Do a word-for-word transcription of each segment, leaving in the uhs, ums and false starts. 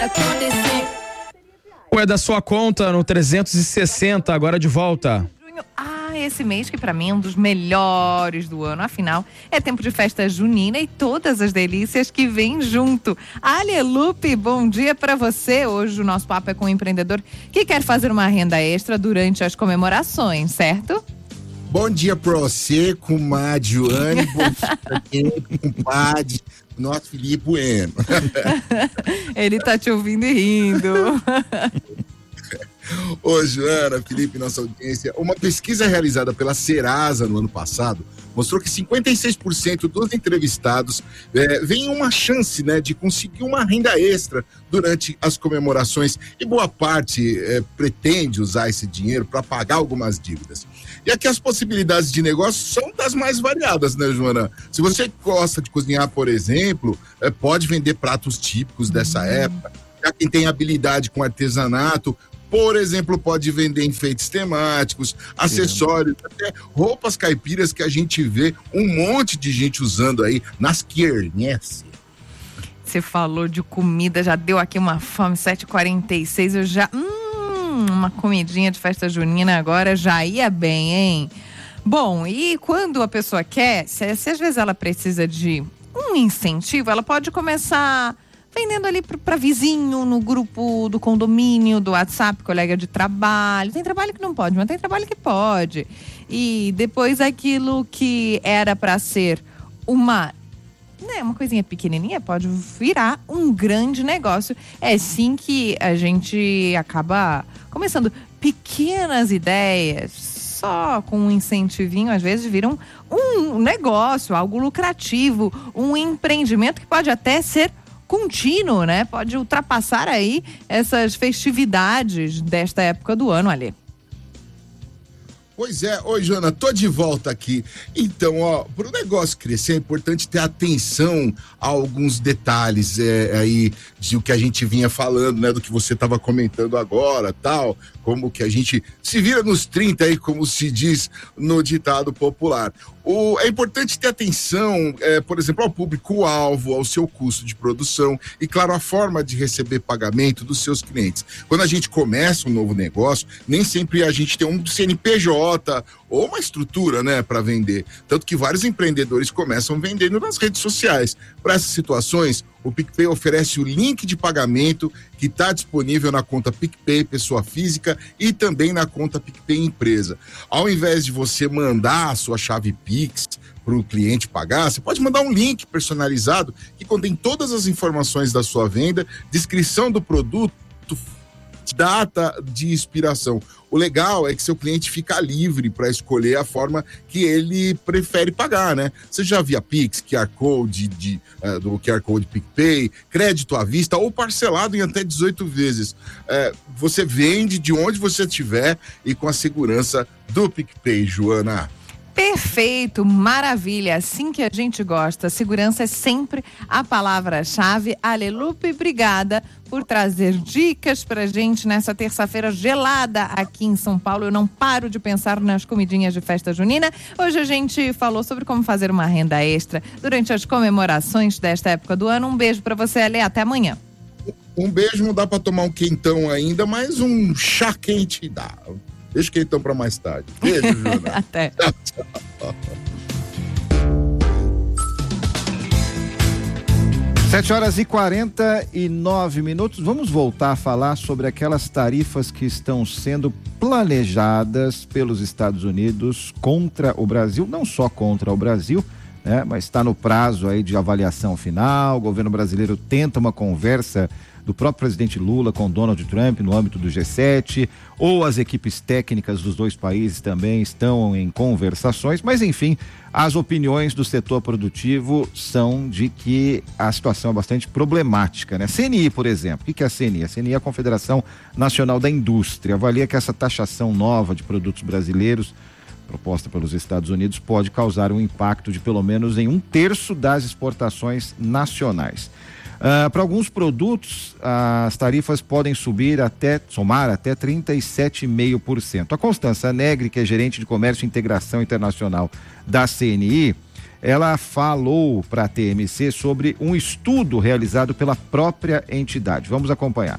Ou é da sua conta no trezentos e sessenta, agora de volta. Ah, esse mês que pra mim é um dos melhores do ano, afinal é tempo de festa junina e todas as delícias que vêm junto. Alelupe, bom dia pra você. Hoje o nosso papo é com um empreendedor que quer fazer uma renda extra durante as comemorações, certo? Bom dia pra você, comadre Joane, bom dia, compadre, nosso Felipe Bueno. Ele tá te ouvindo e rindo. Ô, Joana, Felipe, nossa audiência, uma pesquisa realizada pela Serasa no ano passado mostrou que cinquenta e seis por cento dos entrevistados é, veem uma chance, né, de conseguir uma renda extra durante as comemorações e boa parte é, pretende usar esse dinheiro para pagar algumas dívidas. E aqui as possibilidades de negócio são das mais variadas, né, Joana? Se você gosta de cozinhar, por exemplo, é, pode vender pratos típicos dessa época. Já quem tem habilidade com artesanato, por exemplo, pode vender enfeites temáticos, acessórios, Sim. até roupas caipiras que a gente vê um monte de gente usando aí nas quermesses. Você falou de comida, já deu aqui uma fome, sete e quarenta e seis, eu já... Hum, uma comidinha de festa junina agora já ia bem, hein? Bom, e quando a pessoa quer, se, se às vezes ela precisa de um incentivo, ela pode começar... vendendo ali para vizinho, no grupo do condomínio, do WhatsApp, colega de trabalho. Tem trabalho que não pode, mas tem trabalho que pode. E depois aquilo que era para ser uma, né, uma coisinha pequenininha pode virar um grande negócio. É assim que a gente acaba começando pequenas ideias, só com um incentivinho, às vezes viram um negócio, algo lucrativo, um empreendimento que pode até ser contínuo, né? Pode ultrapassar aí essas festividades desta época do ano, ali. Pois é, oi, Joana, tô de volta aqui. Então, ó, para o negócio crescer é importante ter atenção a alguns detalhes é, aí de o que a gente vinha falando, né? Do que você estava comentando agora, tal, como que a gente se vira nos trinta aí, como se diz no ditado popular. O, é importante ter atenção, é, por exemplo, ao público-alvo, ao seu custo de produção e, claro, a forma de receber pagamento dos seus clientes. Quando a gente começa um novo negócio, nem sempre a gente tem um C N P J ou uma estrutura, né, para vender. Tanto que vários empreendedores começam vendendo nas redes sociais. Para essas situações, o PicPay oferece o link de pagamento que está disponível na conta PicPay Pessoa Física e também na conta PicPay Empresa. Ao invés de você mandar a sua chave Pix para o cliente pagar, você pode mandar um link personalizado que contém todas as informações da sua venda, descrição do produto, data de expiração. O legal é que seu cliente fica livre para escolher a forma que ele prefere pagar, né? Seja via Pix, Q R Code de, uh, do Q R Code PicPay, crédito à vista ou parcelado em até dezoito vezes. Uh, você vende de onde você estiver e com a segurança do PicPay, Joana. Perfeito, maravilha, assim que a gente gosta. Segurança é sempre a palavra-chave. Alelupe, obrigada por trazer dicas pra gente nessa terça-feira gelada aqui em São Paulo. Eu não paro de pensar nas comidinhas de festa junina. Hoje a gente falou sobre como fazer uma renda extra durante as comemorações desta época do ano. Um beijo pra você, Ale, até amanhã. Um beijo, não dá pra tomar um quentão ainda, mas um chá quente dá. Deixa o quentão pra mais tarde. Beijo, Joana. Até. Tchau, tchau. sete horas e quarenta e nove minutos. Vamos voltar a falar sobre aquelas tarifas que estão sendo planejadas pelos Estados Unidos contra o Brasil, não só contra o Brasil, né, mas está no prazo aí de avaliação final. O governo brasileiro tenta uma conversa do próprio presidente Lula com Donald Trump no âmbito do G sete, ou as equipes técnicas dos dois países também estão em conversações, mas enfim, as opiniões do setor produtivo são de que a situação é bastante problemática, né? C N I, por exemplo, o que é a C N I? A C N I é a Confederação Nacional da Indústria, avalia que essa taxação nova de produtos brasileiros proposta pelos Estados Unidos pode causar um impacto de pelo menos em um terço das exportações nacionais. Uh, para alguns produtos, as tarifas podem subir até, somar até trinta e sete vírgula cinco por cento. A Constança Negri, que é gerente de Comércio e Integração Internacional da C N I, ela falou para a T M C sobre um estudo realizado pela própria entidade. Vamos acompanhar.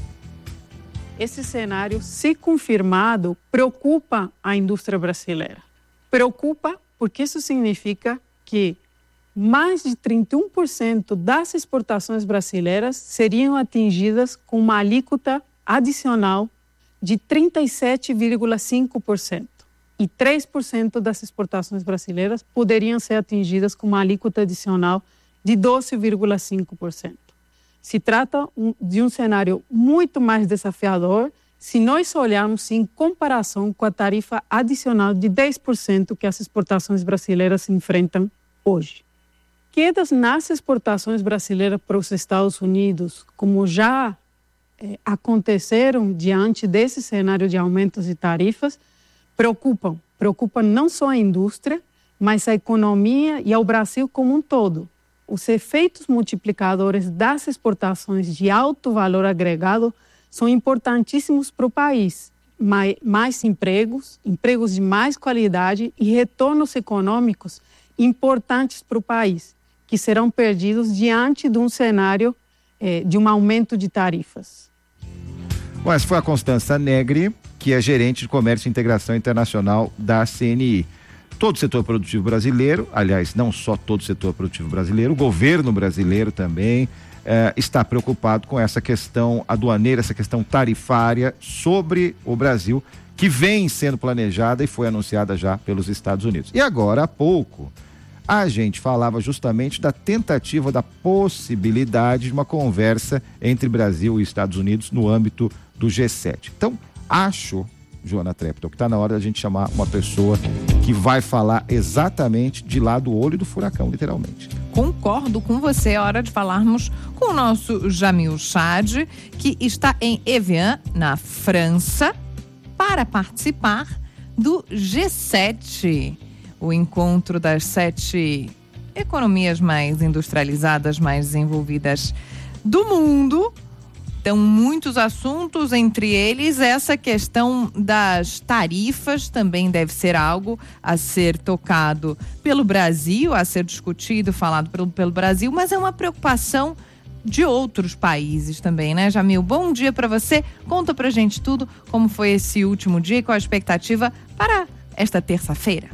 Esse cenário, se confirmado, preocupa a indústria brasileira. Preocupa porque isso significa que mais de trinta e um por cento das exportações brasileiras seriam atingidas com uma alíquota adicional de trinta e sete vírgula cinco por cento. E três por cento das exportações brasileiras poderiam ser atingidas com uma alíquota adicional de doze vírgula cinco por cento. Se trata de um cenário muito mais desafiador se nós olharmos em comparação com a tarifa adicional de dez por cento que as exportações brasileiras enfrentam hoje. Quedas nas exportações brasileiras para os Estados Unidos, como já eh, aconteceram diante desse cenário de aumentos de tarifas, preocupam. Preocupam não só a indústria, mas a economia e ao Brasil como um todo. Os efeitos multiplicadores das exportações de alto valor agregado são importantíssimos para o país. Mais, mais empregos, empregos de mais qualidade e retornos econômicos importantes para o país, que serão perdidos diante de um cenário eh, de um aumento de tarifas. Bom, essa foi a Constança Negri, que é gerente de Comércio e Integração Internacional da C N I. Todo o setor produtivo brasileiro, aliás, não só todo o setor produtivo brasileiro, o governo brasileiro também eh, está preocupado com essa questão aduaneira, essa questão tarifária sobre o Brasil, que vem sendo planejada e foi anunciada já pelos Estados Unidos. E agora, há pouco, a gente falava justamente da tentativa, da possibilidade de uma conversa entre Brasil e Estados Unidos no âmbito do G sete. Então, acho, Joana Treptow, que está na hora da gente chamar uma pessoa que vai falar exatamente de lá do olho do furacão, literalmente. Concordo com você, é hora de falarmos com o nosso Jamil Chad, que está em Evian, na França, para participar do G sete, o encontro das sete economias mais industrializadas, mais desenvolvidas do mundo. Então, muitos assuntos, entre eles essa questão das tarifas também deve ser algo a ser tocado pelo Brasil, a ser discutido, falado pelo, pelo Brasil, mas é uma preocupação de outros países também, né, Jamil? Bom dia para você, conta pra gente tudo, como foi esse último dia e qual a expectativa para esta terça-feira.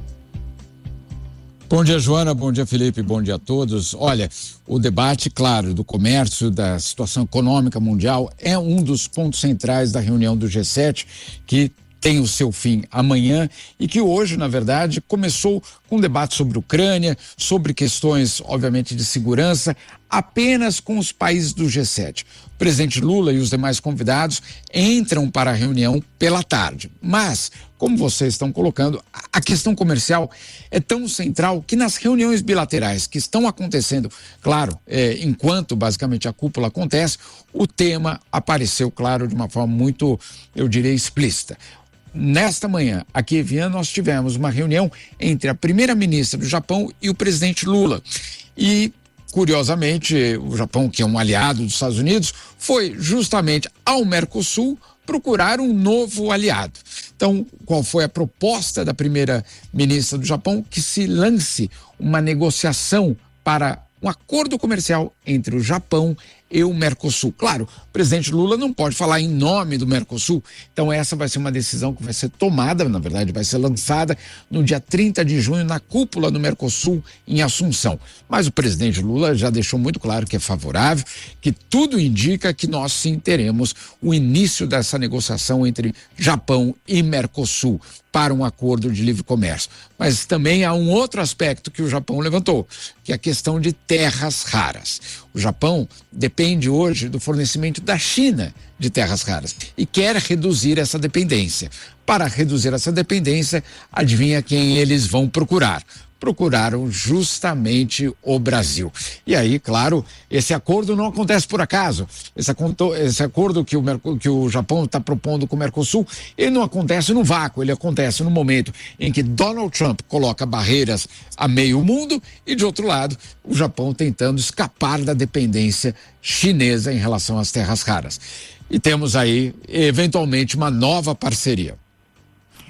Bom dia, Joana, bom dia, Felipe, bom dia a todos. Olha, o debate, claro, do comércio, da situação econômica mundial é um dos pontos centrais da reunião do G sete, que tem o seu fim amanhã e que hoje, na verdade, começou com um debate sobre a Ucrânia, sobre questões, obviamente, de segurança, apenas com os países do G sete. O presidente Lula e os demais convidados entram para a reunião pela tarde. Mas, como vocês estão colocando, a questão comercial é tão central que nas reuniões bilaterais que estão acontecendo, claro, é, enquanto basicamente a cúpula acontece, o tema apareceu, claro, de uma forma muito, eu diria, explícita. Nesta manhã, aqui em Evian, nós tivemos uma reunião entre a primeira-ministra do Japão e o presidente Lula. E, curiosamente, o Japão, que é um aliado dos Estados Unidos, foi justamente ao Mercosul procurar um novo aliado. Então, qual foi a proposta da primeira-ministra do Japão? Que se lance uma negociação para um acordo comercial entre o Japão e o Mercosul. Claro, o presidente Lula não pode falar em nome do Mercosul, então essa vai ser uma decisão que vai ser tomada, na verdade vai ser lançada no dia trinta de junho na cúpula do Mercosul em Assunção. Mas o presidente Lula já deixou muito claro que é favorável, que tudo indica que nós sim teremos o início dessa negociação entre Japão e Mercosul para um acordo de livre comércio. Mas também há um outro aspecto que o Japão levantou, que é a questão de terras raras. O Japão depende hoje do fornecimento da China de terras raras e quer reduzir essa dependência. Para reduzir essa dependência, adivinha quem eles vão procurar? Procuraram justamente o Brasil. E aí, claro, esse acordo não acontece por acaso. Esse, esse acordo que o, que o Japão está propondo com o Mercosul, ele não acontece no vácuo, ele acontece no momento em que Donald Trump coloca barreiras a meio mundo e, de outro lado, o Japão tentando escapar da dependência chinesa em relação às terras raras. E temos aí, eventualmente, uma nova parceria.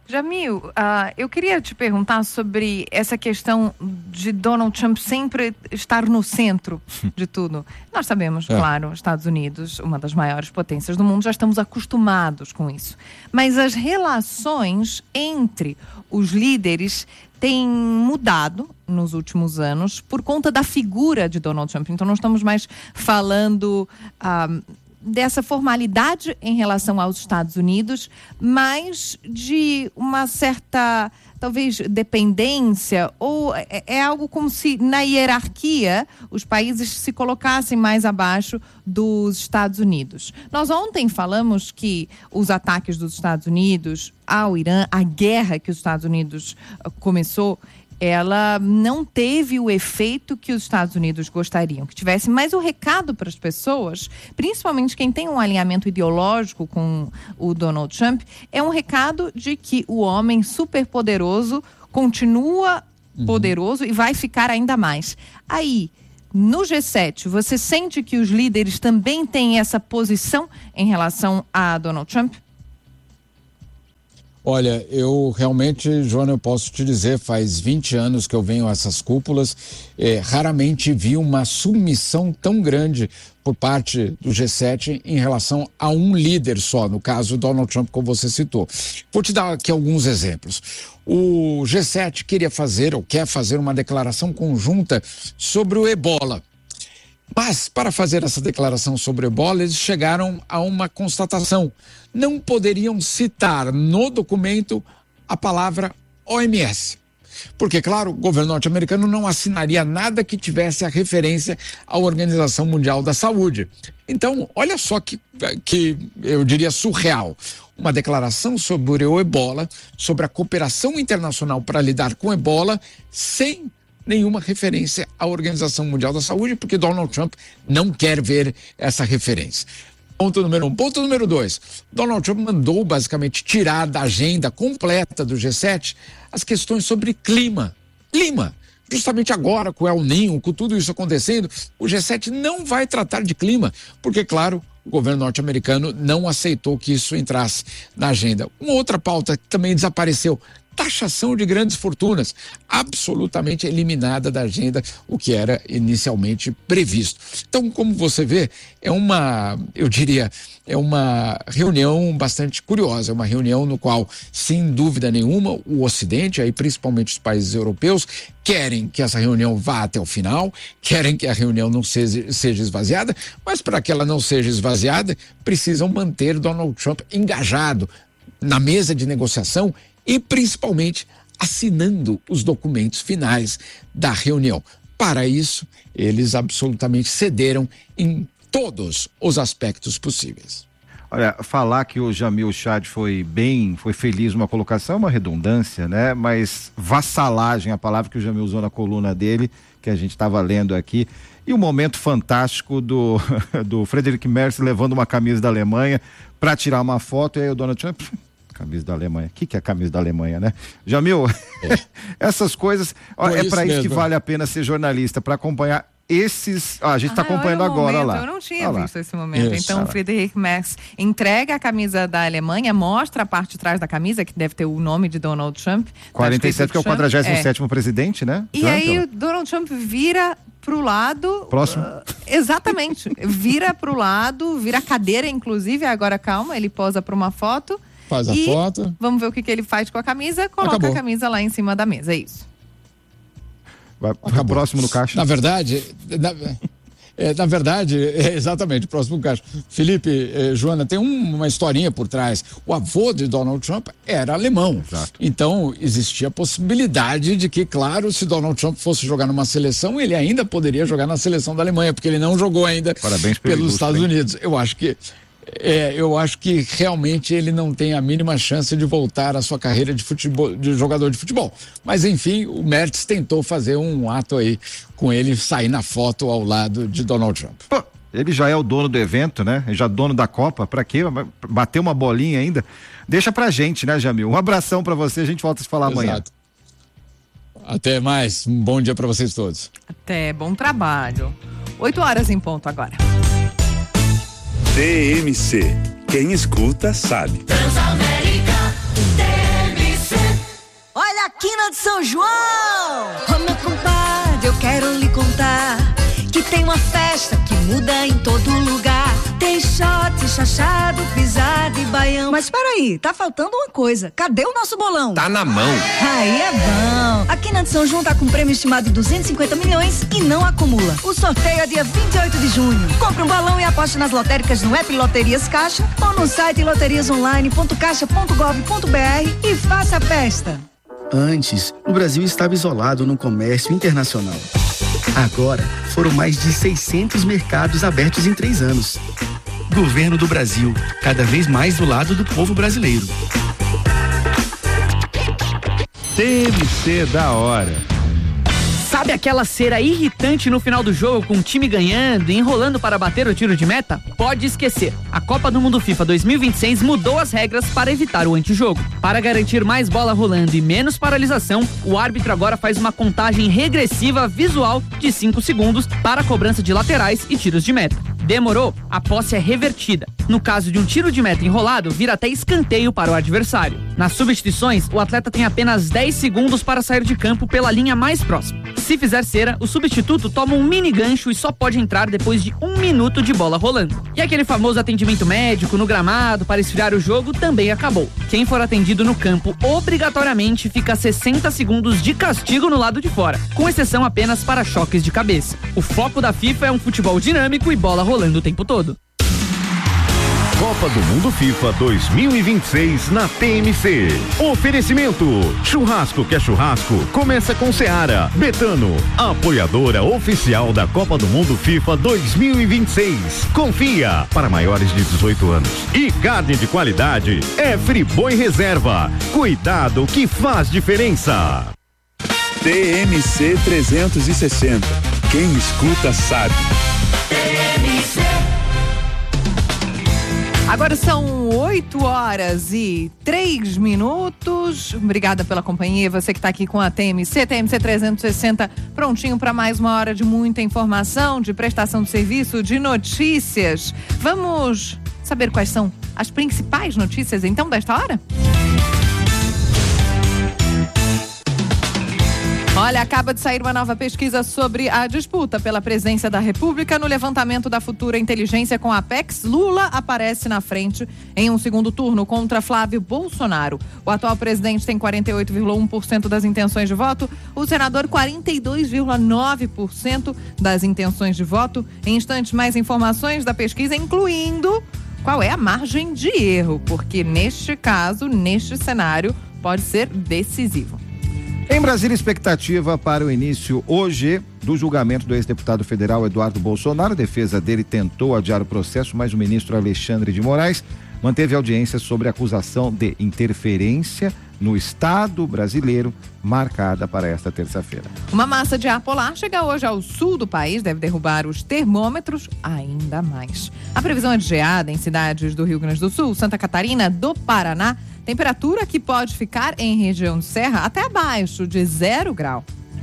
Jamil, uh, eu queria te perguntar sobre essa questão de Donald Trump sempre estar no centro de tudo. Nós sabemos, é. claro, Estados Unidos, uma das maiores potências do mundo, já estamos acostumados com isso. Mas as relações entre os líderes têm mudado nos últimos anos por conta da figura de Donald Trump. Então, não estamos mais falando Uh, dessa formalidade em relação aos Estados Unidos, mas de uma certa, talvez, dependência, ou é, é algo como se na hierarquia os países se colocassem mais abaixo dos Estados Unidos. Nós ontem falamos que os ataques dos Estados Unidos ao Irã, a guerra que os Estados Unidos uh, começou, ela não teve o efeito que os Estados Unidos gostariam que tivesse, mas o recado para as pessoas, principalmente quem tem um alinhamento ideológico com o Donald Trump, é um recado de que o homem superpoderoso continua uhum. poderoso e vai ficar ainda mais. Aí, no G sete, você sente que os líderes também têm essa posição em relação a Donald Trump? Olha, eu realmente, Joana, eu posso te dizer, faz vinte anos que eu venho a essas cúpulas, eh, raramente vi uma submissão tão grande por parte do G sete em relação a um líder só, no caso Donald Trump, como você citou. Vou te dar aqui alguns exemplos. O G sete queria fazer, ou quer fazer, uma declaração conjunta sobre o ebola. Mas, para fazer essa declaração sobre o ebola, eles chegaram a uma constatação. Não poderiam citar no documento a palavra O M S. Porque, claro, o governo norte-americano não assinaria nada que tivesse a referência à Organização Mundial da Saúde. Então, olha só que, que eu diria surreal. Uma declaração sobre o ebola, sobre a cooperação internacional para lidar com o ebola, sem nenhuma referência à Organização Mundial da Saúde, porque Donald Trump não quer ver essa referência. Ponto número um. Ponto número dois. Donald Trump mandou basicamente tirar da agenda completa do G sete as questões sobre clima. Clima. Justamente agora, com o El Niño, com tudo isso acontecendo, o G sete não vai tratar de clima, porque, claro, o governo norte-americano não aceitou que isso entrasse na agenda. Uma outra pauta que também desapareceu: taxação de grandes fortunas, absolutamente eliminada da agenda, o que era inicialmente previsto. Então, como você vê, é uma, eu diria, é uma reunião bastante curiosa, é uma reunião no qual, sem dúvida nenhuma, o Ocidente, aí principalmente os países europeus, querem que essa reunião vá até o final, querem que a reunião não seja, seja esvaziada, mas para que ela não seja esvaziada, precisam manter Donald Trump engajado na mesa de negociação e principalmente assinando os documentos finais da reunião. Para isso, eles absolutamente cederam em todos os aspectos possíveis. Olha, falar que o Jamil Chad foi bem, foi feliz numa colocação é uma redundância, né? Mas vassalagem, a palavra que o Jamil usou na coluna dele, que a gente estava lendo aqui, e o momento fantástico do, do Friedrich Merz levando uma camisa da Alemanha para tirar uma foto, e aí o Donald Trump... Camisa da Alemanha. O que, que é a camisa da Alemanha, né? Jamil, é. essas coisas, ó, é para isso, isso que vale a pena ser jornalista, para acompanhar esses. Ó, a gente está ah, acompanhando agora momento, lá. Eu não tinha olha visto lá. esse momento. Isso. Então, o Friedrich Merz entrega a camisa da Alemanha, mostra a parte de trás da camisa, que deve ter o nome de Donald Trump. quarenta e sete, que é o quadragésimo sétimo é. presidente, né? E Trump, aí, o Donald Trump vira pro lado... Próximo. Uh, exatamente. Vira pro lado, vira a cadeira, inclusive. Agora, calma, ele posa para uma foto. Faz a e foto. Vamos ver o que, que ele faz com a camisa. Coloca Acabou. a camisa lá em cima da mesa, é isso. Vai ficar próximo no caixa. Na verdade, na, é, na verdade, é exatamente, próximo no caixa. Felipe, eh, Joana, tem um, uma historinha por trás. O avô de Donald Trump era alemão. Exato. Então, existia a possibilidade de que, claro, se Donald Trump fosse jogar numa seleção, ele ainda poderia jogar na seleção da Alemanha, porque ele não jogou ainda Parabéns pelos Estados bem. Unidos. Eu acho que É, eu acho que realmente ele não tem a mínima chance de voltar à sua carreira de, futebol, de jogador de futebol. Mas enfim, o Merz tentou fazer um ato aí com ele, sair na foto ao lado de Donald Trump. Pô, ele já é o dono do evento, né? Ele já é dono da Copa, pra quê? Bater uma bolinha ainda? Deixa pra gente, né, Jamil? Um abração pra você, a gente volta a se falar Exato. amanhã. Até mais, um bom dia pra vocês todos. Até, bom trabalho. Oito horas em ponto agora. T M C. Quem escuta sabe. Transamérica T M C. Quina de São João. Ô meu compadre, eu quero lhe contar que tem uma festa que muda em todo lugar. Tem shot, chachado, pisado e baião. Mas peraí, tá faltando uma coisa. Cadê o nosso bolão? Tá na mão. Aí é bom. A Quina de São João tá com prêmio estimado de duzentos e cinquenta milhões e não acumula. O sorteio é dia vinte e oito de junho. Compre um balão e aposte nas lotéricas no app Loterias Caixa ou no site loterias online ponto caixa ponto gov ponto br e faça a festa. Antes, o Brasil estava isolado no comércio internacional. Agora, foram mais de seiscentos mercados abertos em três anos. Governo do Brasil, cada vez mais do lado do povo brasileiro. T M C da hora. Sabe aquela cera irritante no final do jogo com o time ganhando e enrolando para bater o tiro de meta? Pode esquecer. A Copa do Mundo FIFA dois mil e vinte e seis mudou as regras para evitar o antijogo. Para garantir mais bola rolando e menos paralisação, o árbitro agora faz uma contagem regressiva visual de cinco segundos para a cobrança de laterais e tiros de meta. Demorou? A posse é revertida. No caso de um tiro de meta enrolado, vira até escanteio para o adversário. Nas substituições, o atleta tem apenas dez segundos para sair de campo pela linha mais próxima. Se fizer cera, o substituto toma um mini gancho e só pode entrar depois de um minuto de bola rolando. E aquele famoso atendimento médico no gramado para esfriar o jogo também acabou. Quem for atendido no campo obrigatoriamente fica sessenta segundos de castigo no lado de fora, com exceção apenas para choques de cabeça. O foco da FIFA é um futebol dinâmico e bola rolando o tempo todo. Copa do Mundo FIFA dois mil e vinte e seis na T M C. Oferecimento: churrasco que é churrasco, começa com Seara. Betano, apoiadora oficial da Copa do Mundo FIFA dois mil e vinte e seis. Confia, para maiores de dezoito anos. E carne de qualidade é Friboi Reserva. Cuidado que faz diferença. T M C trezentos e sessenta. Quem escuta sabe. T M C. Agora são oito horas e três minutos. Obrigada pela companhia. Você que está aqui com a T M C, T M C trezentos e sessenta, prontinho para mais uma hora de muita informação, de prestação de serviço, de notícias. Vamos saber quais são as principais notícias, então, desta hora? Olha, acaba de sair uma nova pesquisa sobre a disputa pela presidência da República. No levantamento da futura inteligência com a Apex, Lula aparece na frente em um segundo turno contra Flávio Bolsonaro. O atual presidente tem quarenta e oito vírgula um por cento das intenções de voto, o senador quarenta e dois vírgula nove por cento das intenções de voto. Em instantes, mais informações da pesquisa, incluindo qual é a margem de erro, porque neste caso, neste cenário, pode ser decisivo. Em Brasília, expectativa para o início hoje do julgamento do ex-deputado federal Eduardo Bolsonaro. A defesa dele tentou adiar o processo, mas o ministro Alexandre de Moraes manteve audiência sobre a acusação de interferência no Estado brasileiro, marcada para esta terça-feira. Uma massa de ar polar chega hoje ao sul do país, deve derrubar os termômetros ainda mais. A previsão é de geada em cidades do Rio Grande do Sul, Santa Catarina, do Paraná. Temperatura que pode ficar em região de serra até abaixo de zero grau.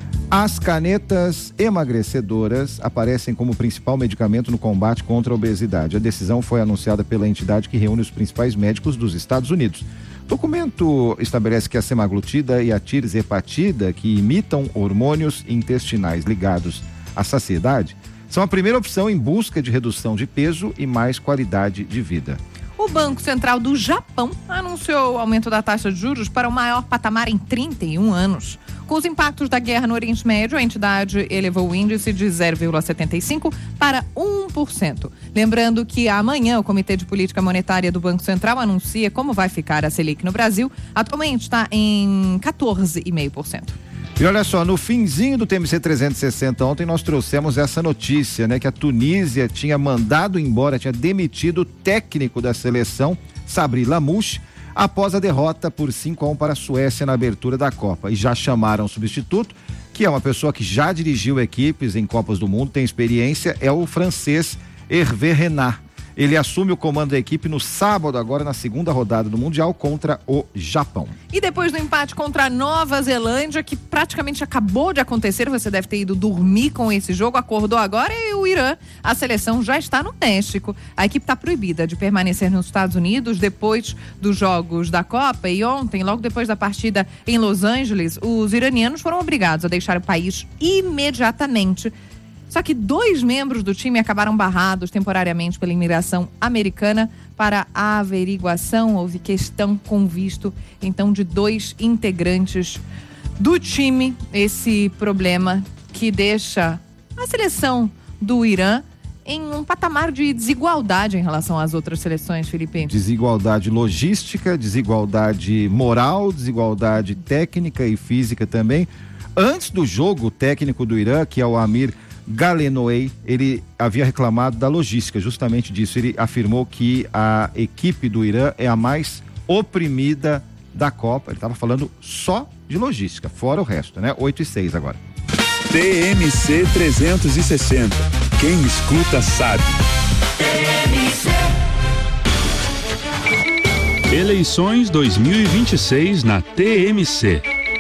As canetas emagrecedoras aparecem como principal medicamento no combate contra a obesidade. A decisão foi anunciada pela entidade que reúne os principais médicos dos Estados Unidos. O documento estabelece que a semaglutida e a tirzepatida, que imitam hormônios intestinais ligados à saciedade, são a primeira opção em busca de redução de peso e mais qualidade de vida. O Banco Central do Japão anunciou o aumento da taxa de juros para o maior patamar em trinta e um anos. Com os impactos da guerra no Oriente Médio, a entidade elevou o índice de zero vírgula setenta e cinco para um por cento. Lembrando que amanhã o Comitê de Política Monetária do Banco Central anuncia como vai ficar a Selic no Brasil. Atualmente está em quatorze vírgula cinco por cento. E olha só, no finzinho do T M C trezentos e sessenta ontem nós trouxemos essa notícia, né? Que a Tunísia tinha mandado embora, tinha demitido o técnico da seleção, Sabri Lamouche, após a derrota por cinco a um para a Suécia na abertura da Copa. E já chamaram o substituto, que é uma pessoa que já dirigiu equipes em Copas do Mundo, tem experiência, é o francês Hervé Renard. Ele assume o comando da equipe no sábado, agora na segunda rodada do Mundial contra o Japão. E depois do empate contra a Nova Zelândia, que praticamente acabou de acontecer, você deve ter ido dormir com esse jogo, acordou agora e o Irã, a seleção já está no México. A equipe está proibida de permanecer nos Estados Unidos depois dos jogos da Copa e ontem, logo depois da partida em Los Angeles, os iranianos foram obrigados a deixar o país imediatamente. Só que dois membros do time acabaram barrados temporariamente pela imigração americana para a averiguação. Houve questão com visto, então, de dois integrantes do time. Esse problema que deixa a seleção do Irã em um patamar de desigualdade em relação às outras seleções, Felipe. Desigualdade logística, desigualdade moral, desigualdade técnica e física também. Antes do jogo, o técnico do Irã, que é o Amir Galenoei, ele havia reclamado da logística, justamente disso. Ele afirmou que a equipe do Irã é a mais oprimida da Copa. Ele estava falando só de logística, fora o resto, né? oito e seis agora. T M C trezentos e sessenta. Quem escuta sabe. Eleições dois mil e vinte e seis na T M C.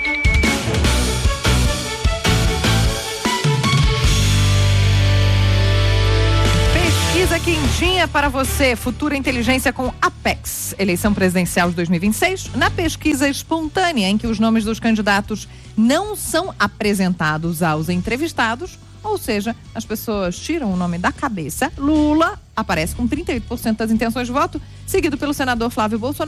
Pesquisa quentinha para você, Futura Inteligência com Apex, eleição presidencial de dois mil e vinte e seis. Na pesquisa espontânea, em que os nomes dos candidatos não são apresentados aos entrevistados, ou seja, as pessoas tiram o nome da cabeça, Lula aparece com trinta e oito por cento das intenções de voto, seguido pelo senador Flávio Bolsonaro.